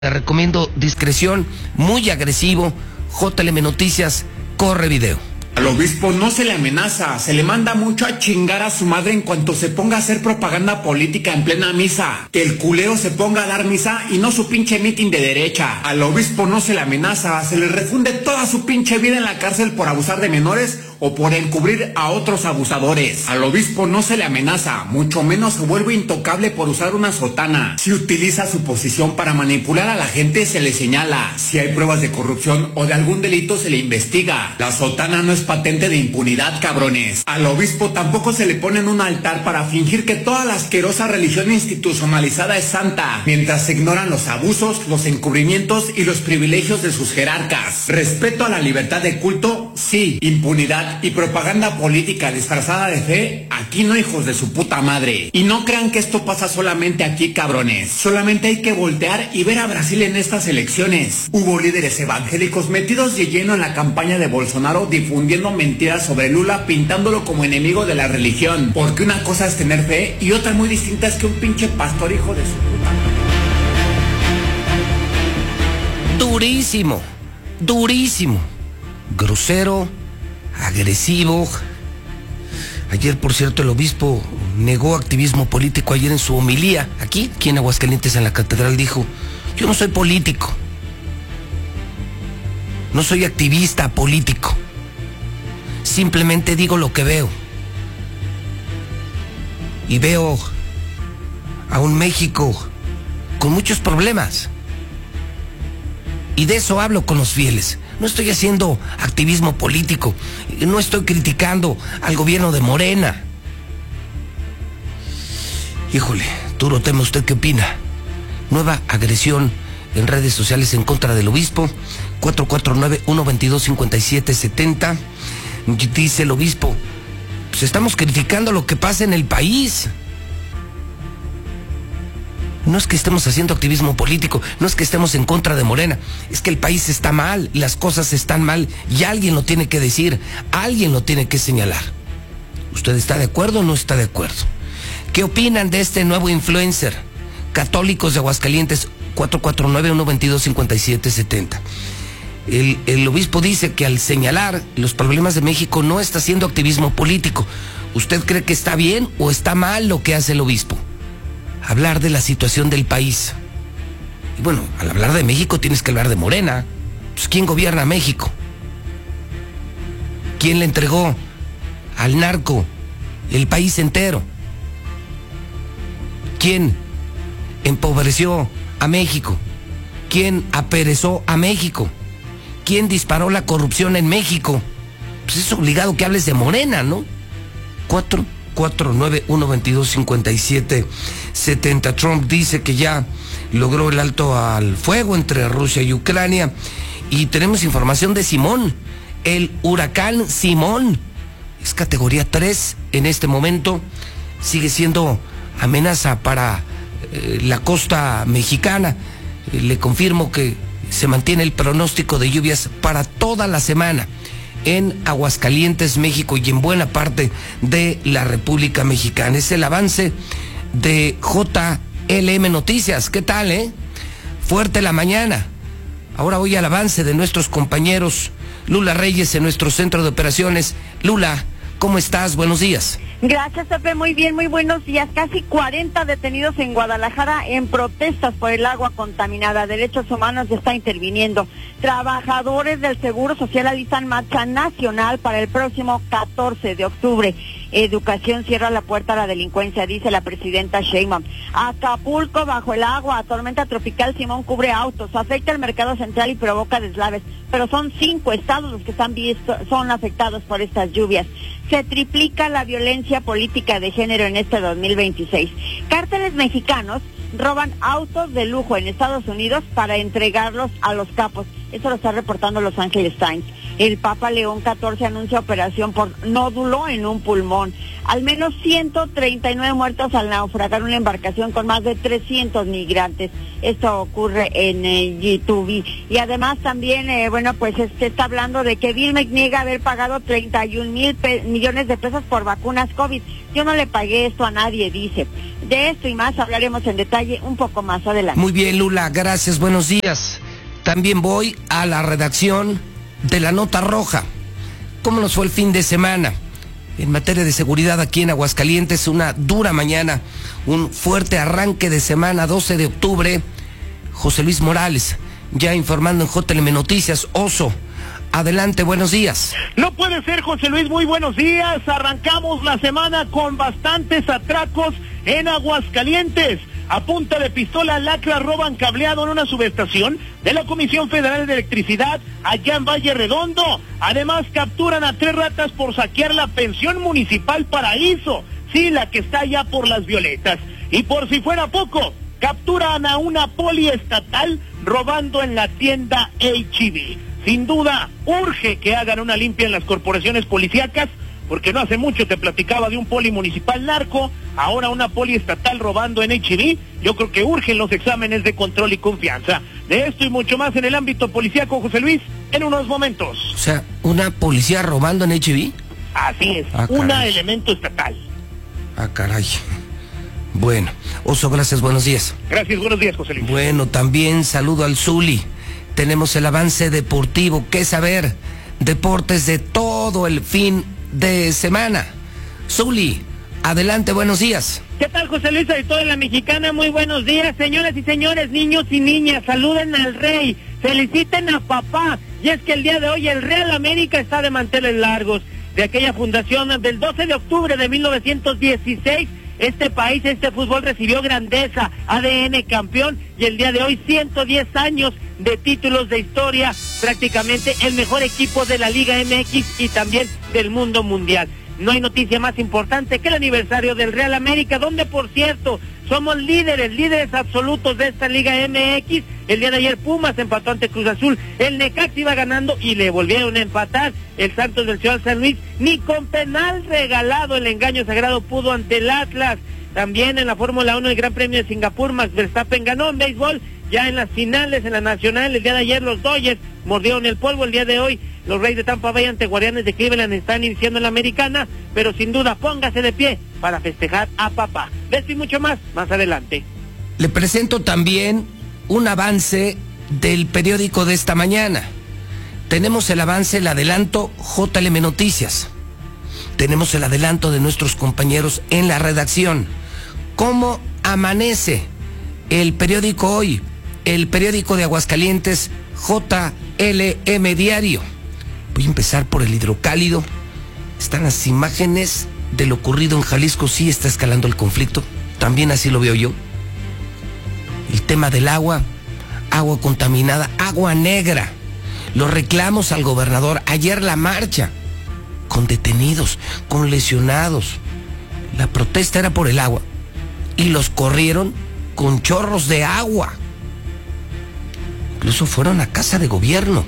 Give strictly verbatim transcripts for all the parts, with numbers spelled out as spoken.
Le recomiendo discreción, muy agresivo. J L M Noticias, corre video. Al obispo no se le amenaza, se le manda mucho a chingar a su madre en cuanto se ponga a hacer propaganda política en plena misa. Que el culero se ponga a dar misa y no su pinche mitin de derecha. Al obispo no se le amenaza, se le refunde toda su pinche vida en la cárcel por abusar de menores o por encubrir a otros abusadores. Al obispo no se le amenaza, mucho menos se vuelve intocable por usar una sotana. Si utiliza su posición para manipular a la gente, se le señala. Si hay pruebas de corrupción o de algún delito, se le investiga. La sotana no es patente de impunidad, cabrones. Al obispo tampoco se le pone en un altar para fingir que toda la asquerosa religión institucionalizada es santa, mientras se ignoran los abusos, los encubrimientos y los privilegios de sus jerarcas. Respeto a la libertad de culto, sí. Impunidad y propaganda política disfrazada de fe, aquí no, hijos de su puta madre. Y no crean que esto pasa solamente aquí, cabrones. Solamente hay que voltear y ver a Brasil en estas elecciones. Hubo líderes evangélicos metidos de lleno en la campaña de Bolsonaro, difundiendo mentiras sobre Lula, pintándolo como enemigo de la religión. Porque una cosa es tener fe y otra muy distinta es que un pinche pastor hijo de su puta madre. Durísimo, durísimo, grosero, agresivo. Ayer, por cierto, el obispo negó activismo político. Ayer en su homilía, aquí, aquí en Aguascalientes, en la catedral, dijo: yo no soy político, no soy activista político, simplemente digo lo que veo. Y veo a un México con muchos problemas, y de eso hablo con los fieles. No estoy haciendo activismo político, no estoy criticando al gobierno de Morena. Híjole, duro tema. ¿Usted qué opina? Nueva agresión en redes sociales en contra del obispo. Cuatro cuatro nueve, uno dos dos, cinco siete siete cero. Dice el obispo: pues estamos criticando lo que pasa en el país. No es que estemos haciendo activismo político, no es que estemos en contra de Morena, es que el país está mal, las cosas están mal y alguien lo tiene que decir, alguien lo tiene que señalar. ¿Usted está de acuerdo o no está de acuerdo? ¿Qué opinan de este nuevo influencer? Católicos de Aguascalientes, cuatro cuatro nueve, uno dos dos, cinco siete siete cero. El, el obispo dice que al señalar los problemas de México no está haciendo activismo político. ¿Usted cree que está bien o está mal lo que hace el obispo? Hablar de la situación del país. Y bueno, al hablar de México tienes que hablar de Morena. Pues, ¿quién gobierna México? ¿Quién le entregó al narco el país entero? ¿Quién empobreció a México? ¿Quién aperezó a México? ¿Quién disparó la corrupción en México? Pues es obligado que hables de Morena, ¿no? Cuatro cuatro nueve, uno dos dos, cinco siete siete cero. Trump dice que ya logró el alto al fuego entre Rusia y Ucrania. Y tenemos información de Simón, el huracán Simón. Es categoría tres en este momento. Sigue siendo amenaza para eh, la costa mexicana. Eh, le confirmo que se mantiene el pronóstico de lluvias para toda la semana en Aguascalientes, México, y en buena parte de la República Mexicana. Es el avance de J L M Noticias. ¿Qué tal, eh? Fuerte la mañana. Ahora voy al avance de nuestros compañeros. Lula Reyes en nuestro centro de operaciones. Lula, ¿cómo estás? Buenos días. Gracias, Pepe. Muy bien, muy buenos días. Casi cuarenta detenidos en Guadalajara en protestas por el agua contaminada. Derechos Humanos ya está interviniendo. Trabajadores del Seguro Social alistan marcha nacional para el próximo catorce de octubre. Educación cierra la puerta a la delincuencia, dice la presidenta Sheinbaum. Acapulco bajo el agua, tormenta tropical Simón cubre autos, afecta el mercado central y provoca deslaves, pero son cinco estados los que están visto, son afectados por estas lluvias. Se triplica la violencia política de género en este dos mil veintiséis. Cárteles mexicanos roban autos de lujo en Estados Unidos para entregarlos a los capos. Eso lo está reportando Los Angeles Times. El Papa León catorce anuncia operación por nódulo en un pulmón. Al menos ciento treinta y nueve muertos al naufragar una embarcación con más de trescientos migrantes. Esto ocurre en eh, Yitubi. Y además también, eh, bueno, pues se este, está hablando de que Bill niega haber pagado treinta y un mil millones de pesos por vacunas COVID. Yo no le pagué esto a nadie, dice. De esto y más hablaremos en detalle un poco más adelante. Muy bien, Lula, gracias, buenos días. También voy a la redacción de La Nota Roja. ¿Cómo nos fue el fin de semana? En materia de seguridad aquí en Aguascalientes, una dura mañana, un fuerte arranque de semana, doce de octubre. José Luis Morales, ya informando en J L M Noticias. Oso, adelante, buenos días. No puede ser, José Luis, muy buenos días. Arrancamos la semana con bastantes atracos en Aguascalientes. A punta de pistola, lacra roban cableado en una subestación de la Comisión Federal de Electricidad allá en Valle Redondo. Además, capturan a tres ratas por saquear la pensión municipal Paraíso, sí, la que está allá por Las Violetas. Y por si fuera poco, capturan a una poliestatal robando en la tienda H E B. Sin duda, urge que hagan una limpia en las corporaciones policíacas, porque no hace mucho te platicaba de un poli municipal narco, ahora una poli estatal robando en H E B. Yo creo que urgen los exámenes de control y confianza. De esto y mucho más en el ámbito policíaco, José Luis, en unos momentos. O sea, ¿una policía robando en H E B? Así es, ah, una elemento estatal. Ah, caray. Bueno, Oso, gracias, buenos días. Gracias, buenos días, José Luis. Bueno, también saludo al Zuli. Tenemos el avance deportivo, qué saber, deportes de todo el fin de semana. Zuli, adelante, buenos días. ¿Qué tal, José Luis? Y toda la mexicana, muy buenos días, señoras y señores, niños y niñas, saluden al rey, feliciten a papá, y es que el día de hoy el Real América está de manteles largos. De aquella fundación del doce de octubre de mil novecientos dieciséis, este país, este fútbol recibió grandeza, A D N campeón, y el día de hoy ciento diez años de títulos de historia, prácticamente el mejor equipo de la Liga M X y también del mundo mundial. No hay noticia más importante que el aniversario del Real América, donde por cierto somos líderes, líderes absolutos de esta Liga M X. El día de ayer Pumas empató ante Cruz Azul, el Necaxa iba ganando y le volvieron a empatar. El Santos del Ciudad San Luis, ni con penal regalado el engaño sagrado pudo ante el Atlas. También en la Fórmula uno, el Gran Premio de Singapur, Max Verstappen ganó. En béisbol, ya en las finales, en la nacional, el día de ayer los Dodgers mordieron el polvo. El día de hoy los Reyes de Tampa Bay ante Guardianes de Cleveland están iniciando en la americana, pero sin duda póngase de pie para festejar a papá. De esto y mucho más, más adelante. Le presento también un avance del periódico de esta mañana. Tenemos el avance, el adelanto J L M Noticias. Tenemos el adelanto de nuestros compañeros en la redacción. ¿Cómo amanece el periódico hoy? El periódico de Aguascalientes, J L M Diario. Voy a empezar por el hidrocálido. Están las imágenes de lo ocurrido en Jalisco. Sí está escalando el conflicto, también así lo veo yo. El tema del agua, agua contaminada, agua negra. Los reclamos al gobernador. Ayer la marcha, con detenidos, con lesionados. La protesta era por el agua y los corrieron con chorros de agua. Incluso fueron a casa de gobierno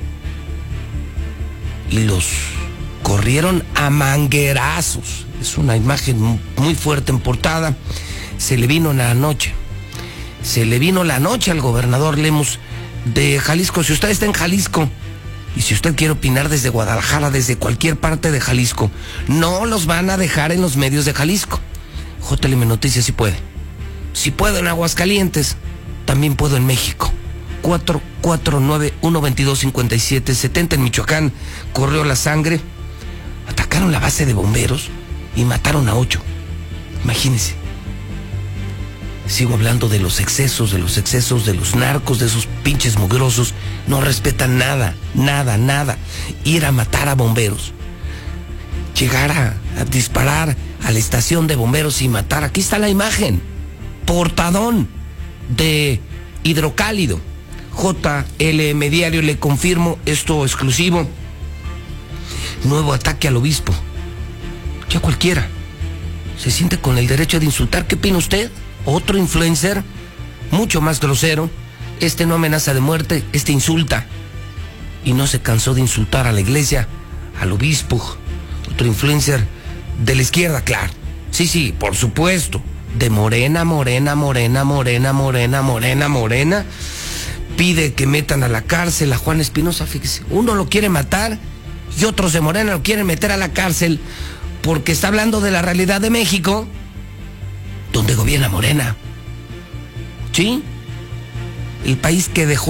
y los corrieron a manguerazos. Es una imagen muy fuerte en portada. Se le vino la noche. Se le vino la noche al gobernador Lemus de Jalisco. Si usted está en Jalisco y si usted quiere opinar desde Guadalajara, desde cualquier parte de Jalisco, no los van a dejar en los medios de Jalisco. J L M Noticias sí puede. Si puedo en Aguascalientes, también puedo en México. cuatro cuatro nueve, uno veintidós, cincuenta y siete setenta en Michoacán. Corrió la sangre. Atacaron la base de bomberos y mataron a ocho. Imagínense. Sigo hablando de los excesos, de los excesos de los narcos, de esos pinches mugrosos. No respetan nada, nada, nada. Ir a matar a bomberos. Llegar a, a disparar a la estación de bomberos y matar. Aquí está la imagen. Portadón de hidrocálido. J L M Diario, le confirmo esto exclusivo. Nuevo ataque al obispo. Ya cualquiera se siente con el derecho de insultar. ¿Qué opina usted? Otro influencer, mucho más grosero. Este no amenaza de muerte, este insulta. Y no se cansó de insultar a la iglesia, al obispo. Otro influencer de la izquierda, claro. Sí, sí, por supuesto. De Morena, Morena, Morena, Morena, Morena, Morena, Morena. Pide que metan a la cárcel a Juan Espinosa, fíjese. Uno lo quiere matar y otros de Morena lo quieren meter a la cárcel porque está hablando de la realidad de México. donde gobierna Morena. ¿Sí? El país que dejó